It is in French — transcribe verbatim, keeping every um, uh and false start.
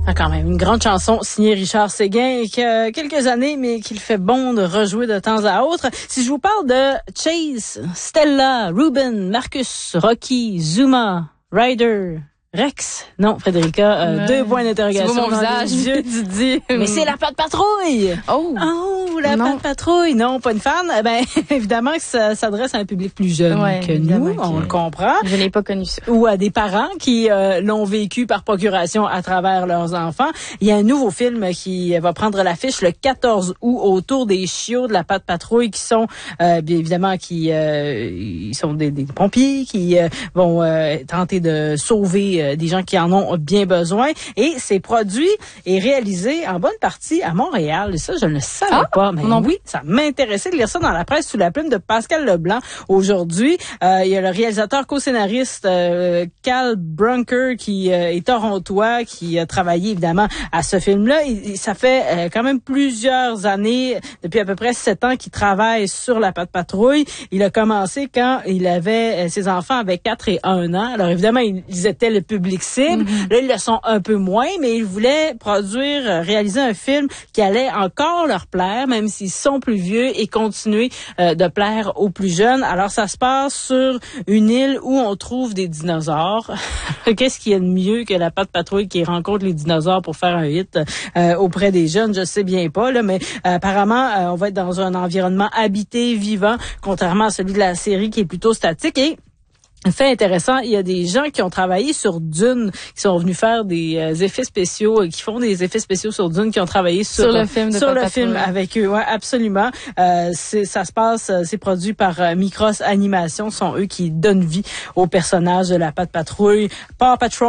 Ah, quand même, une grande chanson signée Richard Séguin qui a quelques années, mais qu'il fait bon de rejouer de temps à autre. Si je vous parle de Chase, Stella, Ruben, Marcus, Rocky, Zuma, Ryder, Rex. Non, Frédérica, euh, ouais. deux points d'interrogation. Tu vois mon visage, yeux, tu dis. Mais c'est la Patte Patrouille! Oh! Oh, la Patte Patrouille! Non, pas une fan. Eh ben, évidemment que ça s'adresse à un public plus jeune ouais, que nous, on que le comprend. Je n'ai pas connu ça. Ou à des parents qui euh, l'ont vécu par procuration à travers leurs enfants. Il y a un nouveau film qui va prendre l'affiche le quatorze août autour des chiots de la Patte Patrouille qui sont, euh, bien évidemment, qui euh, ils sont des, des pompiers qui euh, vont euh, tenter de sauver des gens qui en ont bien besoin. Et c'est produit et réalisé en bonne partie à Montréal. Et ça, je ne le savais ah, pas. Mais non, oui, ça m'intéressait de lire ça dans la presse sous la plume de Pascal Leblanc aujourd'hui. Euh, il y a le réalisateur co-scénariste euh, Cal Brunker qui euh, est torontois, qui a travaillé évidemment à ce film-là. Et, et ça fait euh, quand même plusieurs années, depuis à peu près sept ans, qu'il travaille sur la Patte Patrouille. Il a commencé quand il avait, euh, ses enfants avaient quatre et un ans. Alors évidemment, ils, ils étaient le public cible. Mm-hmm. Là, ils le sont un peu moins, mais ils voulaient produire, réaliser un film qui allait encore leur plaire, même s'ils sont plus vieux, et continuer euh, de plaire aux plus jeunes. Alors, ça se passe sur une île où on trouve des dinosaures. Qu'est-ce qu'il y a de mieux que la Patte Patrouille qui rencontre les dinosaures pour faire un hit euh, auprès des jeunes? Je sais bien pas, là, mais euh, apparemment, euh, on va être dans un environnement habité, vivant, contrairement à celui de la série qui est plutôt statique. Et fait intéressant, il y a des gens qui ont travaillé sur Dune, qui sont venus faire des euh, effets spéciaux, euh, qui font des effets spéciaux sur Dune, qui ont travaillé sur, sur le film, de sur le Papa film Paul. avec eux. Ouais, absolument. Euh, c'est, ça se passe, c'est produit par euh, Micros Animation. Ce sont eux qui donnent vie aux personnages de la Patte Patrouille. Paw Patrol.